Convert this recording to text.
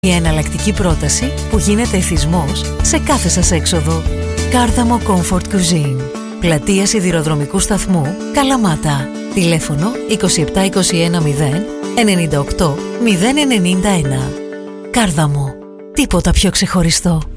Η εναλλακτική πρόταση που γίνεται εθισμός σε κάθε σας έξοδο. Κάρδαμο Comfort Cuisine. Πλατεία Σιδηροδρομικού Σταθμού, Καλαμάτα. Τηλέφωνο 27 21 0 98 091. Κάρδαμο. Τίποτα πιο ξεχωριστό.